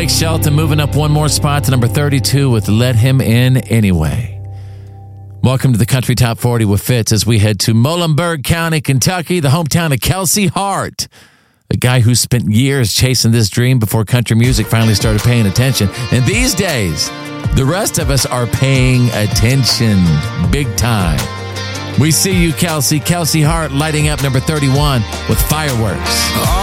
Blake Shelton moving up one more spot to number 32 with Let Him In Anyway. Welcome to the Country Top 40 with Fitz as we head to Muhlenberg County, Kentucky, the hometown of Kelsey Hart, a guy who spent years chasing this dream before country music finally started paying attention. And these days, the rest of us are paying attention big time. We see you, Kelsey. Kelsey Hart lighting up number 31 with Fireworks.